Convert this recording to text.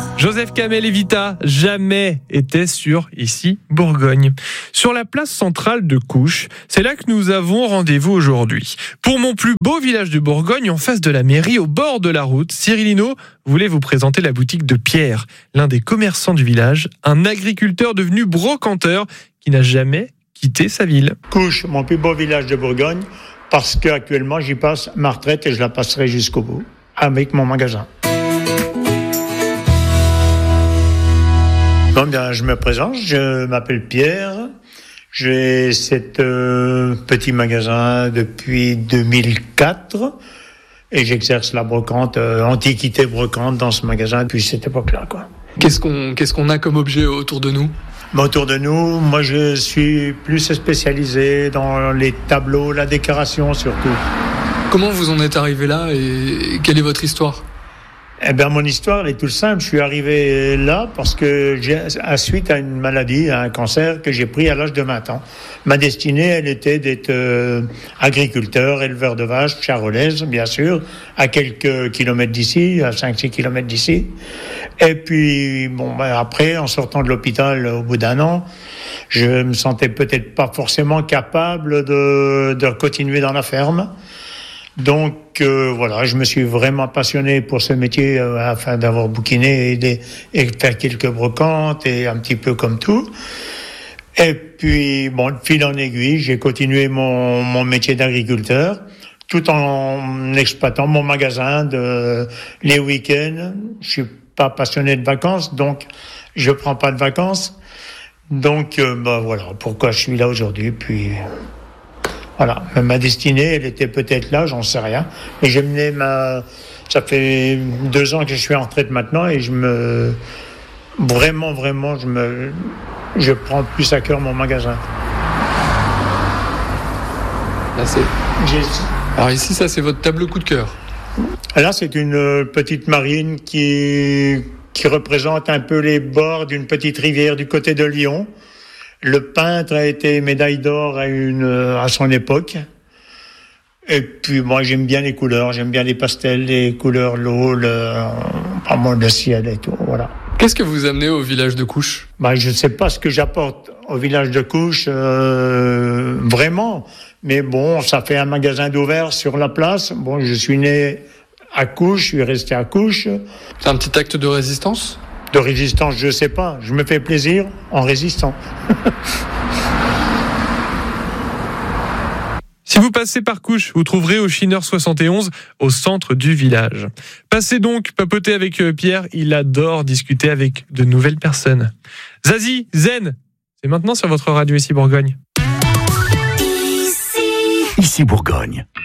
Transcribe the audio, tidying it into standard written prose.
Joseph Kamel et Vita, jamais était sur Ici Bourgogne. Sur la place centrale de Couches, c'est là que nous avons rendez-vous aujourd'hui. Pour mon plus beau village de Bourgogne, en face de la mairie, au bord de la route, Cyril Hinault voulait vous présenter la boutique de Pierre, l'un des commerçants du village, un agriculteur devenu brocanteur qui n'a jamais quitté sa ville. Couches, mon plus beau village de Bourgogne, parce qu'actuellement j'y passe ma retraite et je la passerai jusqu'au bout, avec mon magasin. Bon, bien, je me présente, je m'appelle Pierre, j'ai cet petit magasin depuis 2004 et j'exerce la brocante, antiquité brocante dans ce magasin depuis cette époque-là, quoi. Qu'est-ce qu'on a comme objet autour de nous ? Autour de nous, moi je suis plus spécialisé dans les tableaux, la décoration surtout. Comment vous en êtes arrivé là et quelle est votre histoire ? Eh bien, mon histoire, elle est toute simple. Je suis arrivé là parce que suite à une maladie, à un cancer que j'ai pris à l'âge de 20 ans. Ma destinée, elle était d'être agriculteur, éleveur de vaches, charolaises, bien sûr, à quelques kilomètres d'ici, à 5-6 kilomètres d'ici. Et puis, après, en sortant de l'hôpital au bout d'un an, je me sentais peut-être pas forcément capable de continuer dans la ferme. Donc voilà, je me suis vraiment passionné pour ce métier afin d'avoir bouquiné et faire quelques brocantes et un petit peu comme tout. Et puis de fil en aiguille, j'ai continué mon métier d'agriculteur tout en exploitant mon magasin les week-ends. Je suis pas passionné de vacances, donc je prends pas de vacances. Donc voilà pourquoi je suis là aujourd'hui. Puis voilà, ma destinée, elle était peut-être là, j'en sais rien. Mais j'ai mené ça fait 2 ans que je suis en retraite maintenant et je prends plus à cœur mon magasin. Là, alors ici, ça c'est votre tableau coup de cœur. Là, c'est une petite marine qui représente un peu les bords d'une petite rivière du côté de Lyon. Le peintre a été médaille d'or à son époque. Et puis moi j'aime bien les couleurs, j'aime bien les pastels, les couleurs, l'eau, le ciel et tout, voilà. Qu'est-ce que vous amenez au village de Couches ? Je ne sais pas ce que j'apporte au village de Couches, vraiment. Mais ça fait un magasin d'ouvert sur la place. Je suis né à Couches, je suis resté à Couches. C'est un petit acte de résistance ? De résistance, je sais pas. Je me fais plaisir en résistant. Si vous passez par Couches, vous trouverez au Schinner 71, au centre du village. Passez donc papoter avec Pierre, il adore discuter avec de nouvelles personnes. Zazie, Zen, c'est maintenant sur votre radio Ici Bourgogne. Ici Bourgogne.